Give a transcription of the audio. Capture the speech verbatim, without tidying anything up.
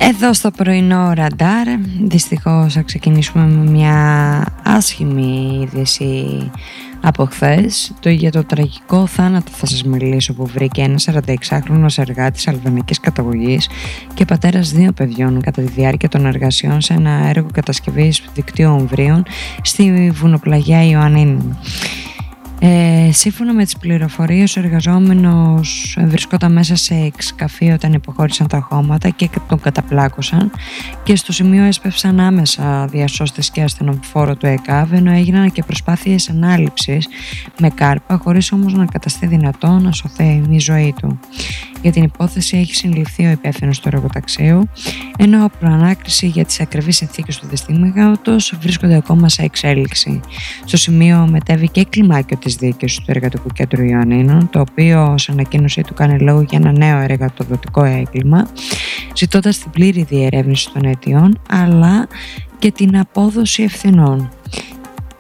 Εδώ στο πρωινό ραντάρ, δυστυχώς θα ξεκινήσουμε με μια άσχημη είδηση από χθες. Το, για το τραγικό θάνατο θα σας μιλήσω που βρήκε ένας σαρανταεξάχρονος εργάτης αλβανικής καταγωγής και πατέρας δύο παιδιών κατά τη διάρκεια των εργασιών σε ένα έργο κατασκευής δικτύου ομβρίων στη βουνοπλαγιά Ιωαννίνου. Ε, σύμφωνα με τις πληροφορίες, ο εργαζόμενος βρισκόταν μέσα σε εξκαφή όταν υποχώρησαν τα χώματα και τον καταπλάκωσαν και στο σημείο έσπευσαν άμεσα διασώστες και ασθενοφόρο του ΕΚΑΒ, ενώ έγιναν και προσπάθειες ανάληψης με κάρπα, χωρίς όμως να καταστεί δυνατό να σωθεί η ζωή του. Για την υπόθεση έχει συλληφθεί ο υπεύθυνος του εργοταξίου, ενώ η προανάκριση για τις ακριβείς συνθήκες του δυστυχήματος βρίσκονται ακόμα σε εξέλιξη. Στο σημείο μετέβη και κλιμάκιο της δίκης του Εργατικού Κέντρου Ιωαννίνων, το οποίο ως ανακοίνωσή του κάνει λόγο για ένα νέο εργατοδοτικό έγκλημα, ζητώντας την πλήρη διερεύνηση των αιτιών αλλά και την απόδοση ευθυνών.